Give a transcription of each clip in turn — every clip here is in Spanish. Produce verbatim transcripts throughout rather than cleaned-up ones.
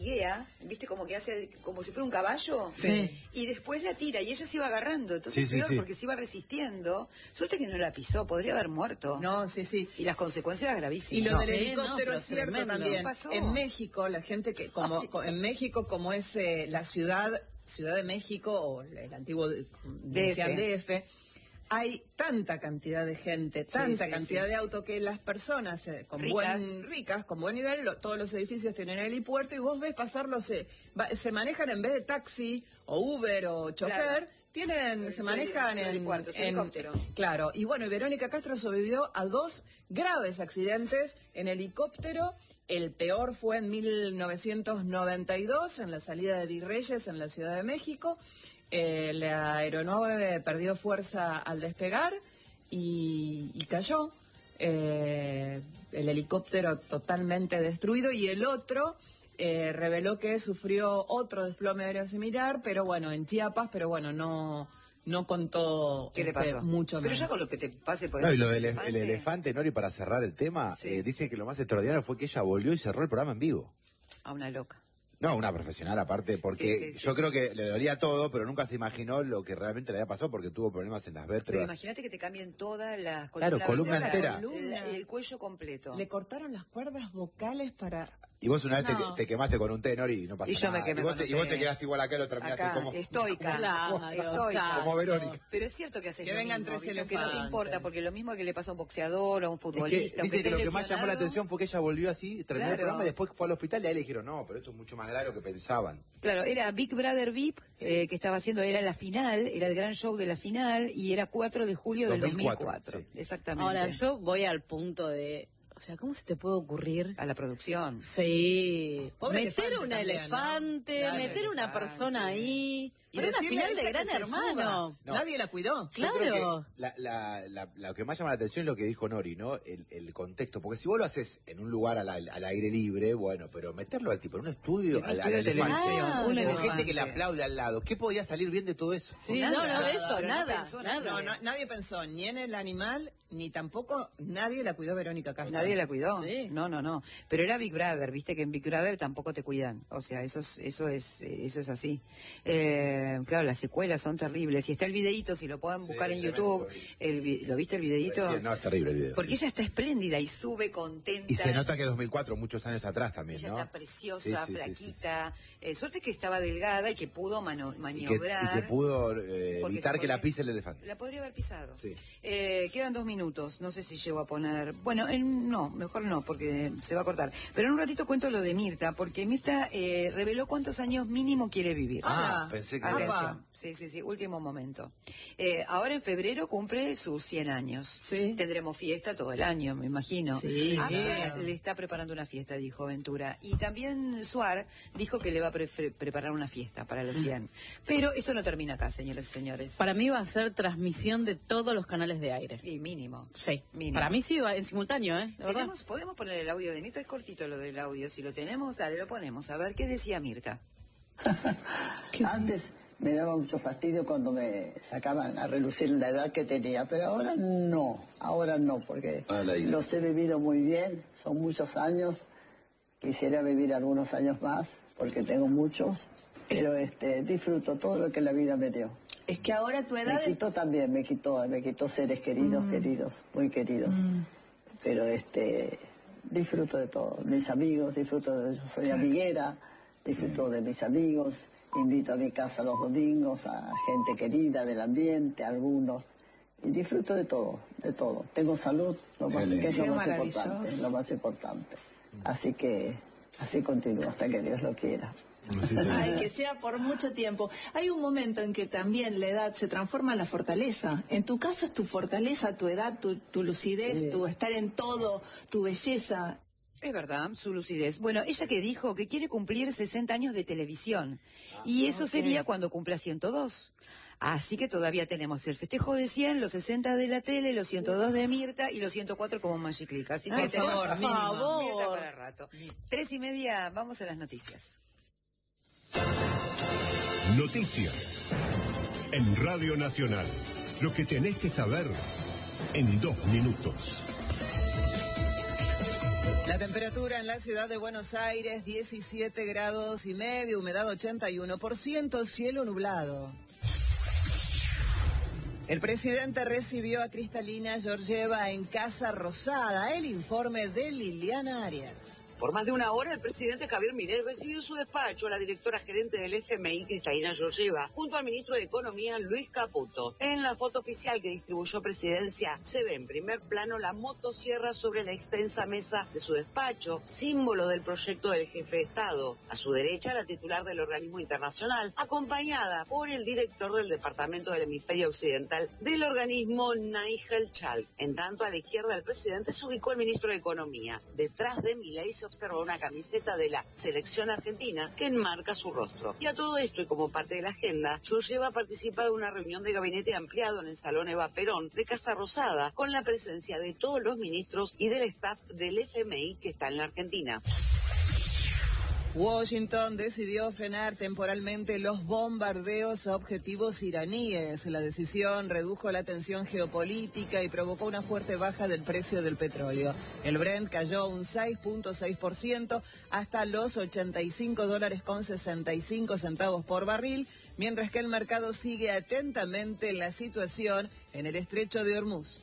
¿Viste? Como que hace, como si fuera un caballo. Sí. Y después la tira y ella se iba agarrando. Entonces Sí, sí, peor sí. porque se iba resistiendo. Suerte que no la pisó, podría haber muerto. No, sí, sí. Y las consecuencias gravísimas. Y lo No. del Sí, helicóptero no, es cierto tremendo. también. ¿Qué pasó? En México, la gente que, como co- en México, como es eh, la ciudad, Ciudad de México, o el antiguo de- decían D F, hay tanta cantidad de gente, tanta sí, cantidad sí, de sí. autos que las personas eh, con Ricas. buen ricas, con buen nivel, lo- todos los edificios tienen helipuerto y vos ves pasarlos, eh, va- se manejan en vez de taxi o Uber o chofer. Claro. Tienen, Su se heli- manejan su en, helipuerto, su en- helicóptero. Claro, y bueno, y Verónica Castro sobrevivió a dos graves accidentes en helicóptero. El peor fue en mil novecientos noventa y dos, en la salida de Virreyes, en la Ciudad de México. Eh, la aeronave perdió fuerza al despegar y, y cayó. Eh, el helicóptero totalmente destruido, y el otro eh, reveló que sufrió otro desplome aéreo similar, pero bueno, en Chiapas, pero bueno, no, no contó ¿Qué le este, pasó? mucho Pero más. ya con lo que te pase por No, el y lo del elefante. el elefante, Nori, para cerrar el tema, Sí. eh, dice que lo más extraordinario fue que ella volvió y cerró el programa en vivo. A una loca. No, una profesional aparte, porque Sí, sí, sí, yo sí. creo que le dolía todo, pero nunca se imaginó lo que realmente le había pasado porque tuvo problemas en las Pero vértebras. imagínate que te cambien todas las Claro, columna vertebral, entera. El, el cuello completo. Le cortaron las cuerdas vocales para... Y vos una vez No. te, te quemaste con un té, Nori, y no pasó Y yo me nada. quemé y vos con te, un y vos té. te quedaste igual acá, lo terminaste Acá, como... estoica. Claro, Estoica. Como Verónica. Pero es cierto que haces Que lo vengan mismo, tres ¿viste? Que no te elefantes. importa, porque lo mismo que le pasa a un boxeador o a un Es que futbolista. dice que que lo esté que más llamó la lesionado. atención fue que ella volvió así, terminó Claro. el programa y después fue al hospital y ahí le dijeron, no, pero esto es mucho más grave de lo que pensaban. Claro, era Big Brother V I P, eh, que estaba haciendo, era la final, era el gran show de la final, y era cuatro de julio del dos mil dos mil cuatro, cuatro. sí. Exactamente. Ahora, yo voy al punto de... O sea, ¿cómo se te puede ocurrir? A la producción. Sí. Pobre meter elefante un también, ¿no? elefante, Claro, meter una elefante. persona ahí. Y Era una decirle a final de ella Gran que se Hermano. suba. No. Nadie la cuidó. Yo creo Claro. que la, la, la, lo que más llama la atención es lo que dijo Nori, ¿no? El, el contexto. Porque si vos lo haces en un lugar al, al aire libre, bueno, pero meterlo al tipo en un estudio, En un al, al estudio de elefante, televisión, Ah, un con elefante. gente que le aplaude al lado, ¿qué podía salir bien de todo eso? Sí, Nada, no, no, nada, eso, pero no nada, pensó nada. No, no, nadie pensó ni en el animal, ni tampoco nadie la cuidó Verónica Castro. Nadie la cuidó. Sí. No, no, no. Pero era Big Brother, viste que en Big Brother tampoco te cuidan. O sea, eso es, eso es, eh, eso es así. Eh, claro, las secuelas son terribles. Y está el videíto, si lo pueden Sí, buscar en tremendo, YouTube. lo vi. El, vi- ¿Lo viste el videíto? Sí, no, es terrible el video. Porque sí. ella está espléndida y sube contenta. Y se nota que es dos mil cuatro, muchos años atrás también, Ella ¿no? está preciosa, Sí, sí, sí, flaquita. Eh, suerte que estaba delgada y que pudo mano- Y que, maniobrar. y que pudo eh, Porque evitar se que la podría- pise el elefante. La podría haber pisado. Sí. Eh, quedan dos minutos. No sé si llego a poner. Bueno, en- no, mejor no, porque se va a cortar. Pero en un ratito cuento lo de Mirta, porque Mirta eh, reveló cuántos años mínimo quiere vivir. Ah, Ah, pensé que... Atención. Sí, sí, sí, último momento. Eh, ahora en febrero cumple sus cien años. Sí. Tendremos fiesta todo el año, me imagino. Sí, Apta claro. le está preparando una fiesta, dijo Ventura. Y también Suar dijo que le va a pre- preparar una fiesta para los cien. Pero esto no termina acá, señores y señores. Para mí va a ser transmisión de todos los canales de aire. Y mínimo. Sí. Mínimo. Para mí sí va en simultáneo, ¿eh? De verdad. ¿Tenemos, ¿Podemos poner el audio de Mirta? Es cortito lo del audio. Si lo tenemos, dale, lo ponemos. A ver, ¿qué decía Mirta? Antes me daba mucho fastidio cuando me sacaban a relucir la edad que tenía, pero ahora no, ahora no, porque Ah, la hice. los he vivido muy bien, son muchos años, quisiera vivir algunos años más, porque tengo muchos, pero este disfruto todo lo que la vida me dio. Es que ahora tu edad Me es... quitó también, me quitó, me quitó seres queridos, queridos, muy queridos, pero este disfruto de todo, mis amigos, disfruto de, yo soy amiguera, disfruto de mis amigos, invito a mi casa los domingos a gente querida del ambiente, algunos, y disfruto de todo, de todo. Tengo salud, lo más, que es lo Qué más maravilloso. importante, lo más importante. Así que así continúo hasta que Dios lo quiera. Ay, que sea por mucho tiempo. Hay un momento en que también la edad se transforma en la fortaleza. En tu caso es tu fortaleza, tu edad, tu, tu lucidez, Sí. tu estar en todo, tu belleza. Es verdad, su lucidez. Bueno, ella que dijo que quiere cumplir sesenta años de televisión. y eso sería cuando cumpla ciento dos. Así que todavía tenemos el festejo de cien, los sesenta de la tele, los ciento dos de Mirta y los ciento cuatro como Magic Click. Así que Por tenemos favor, mínimo favor. Mirta para rato. Tres y media, vamos a las noticias. Noticias. En Radio Nacional. Lo que tenés que saber en dos minutos. La temperatura en la ciudad de Buenos Aires, diecisiete grados y medio, humedad ochenta y uno por ciento, cielo nublado. El presidente recibió a Cristalina Georgieva en Casa Rosada. El informe de Liliana Arias. Por más de una hora, el presidente Javier Milei recibió en su despacho a la directora gerente del F M I, Cristalina Georgieva, junto al ministro de Economía, Luis Caputo. En la foto oficial que distribuyó Presidencia, se ve en primer plano la motosierra sobre la extensa mesa de su despacho, símbolo del proyecto del jefe de Estado. A su derecha, la titular del organismo internacional, acompañada por el director del Departamento del Hemisferio Occidental del organismo, Nigel Chalk. En tanto, a la izquierda del presidente se ubicó el ministro de Economía. Detrás de Milei se observa una camiseta de la selección argentina que enmarca su rostro. Y a todo esto, y como parte de la agenda, Georgieva participa de una reunión de gabinete ampliado en el Salón Eva Perón de Casa Rosada, con la presencia de todos los ministros y del staff del F M I que está en la Argentina. Washington decidió frenar temporalmente los bombardeos a objetivos iraníes. La decisión redujo la tensión geopolítica y provocó una fuerte baja del precio del petróleo. El Brent cayó un seis punto seis por ciento hasta los ochenta y cinco dólares con sesenta y cinco centavos por barril, mientras que el mercado sigue atentamente la situación en el estrecho de Hormuz.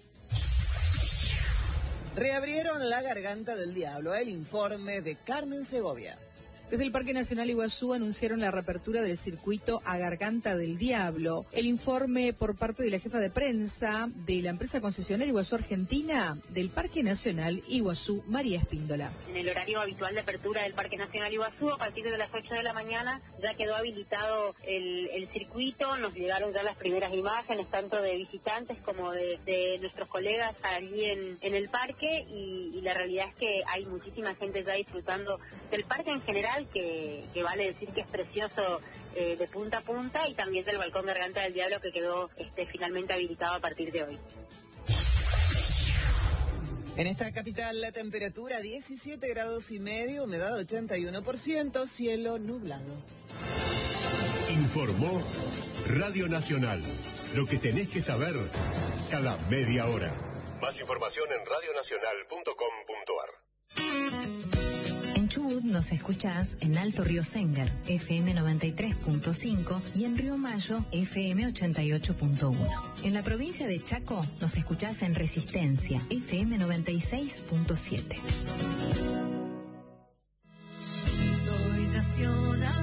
Reabrieron la Garganta del Diablo. El informe de Carmen Segovia. Desde el Parque Nacional Iguazú anunciaron la reapertura del circuito a Garganta del Diablo. El informe por parte de la jefa de prensa de la empresa concesionaria Iguazú Argentina del Parque Nacional Iguazú, María Espíndola. En el horario habitual de apertura del Parque Nacional Iguazú, a partir de las ocho de la mañana, ya quedó habilitado el, el circuito. Nos llegaron ya las primeras imágenes, tanto de visitantes como de, de nuestros colegas allí en, en el parque, y, y la realidad es que hay muchísima gente ya disfrutando del parque en general, Que, que vale decir que es precioso eh, de punta a punta, y también del balcón Garganta del Diablo, que quedó este, finalmente habilitado a partir de hoy. En esta capital la temperatura diecisiete grados y medio, humedad ochenta y uno por ciento, cielo nublado. Informó Radio Nacional. Lo que tenés que saber cada media hora. Más información en radio nacional punto com punto a r. En Chubut nos escuchás en Alto Río Sengar, F M noventa y tres punto cinco, y en Río Mayo, F M ochenta y ocho punto uno. En la provincia de Chaco nos escuchás en Resistencia, F M noventa y seis punto siete. Soy nacional.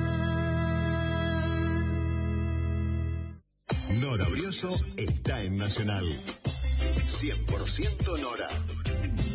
Nora Brioso está en Nacional. cien por ciento Nora.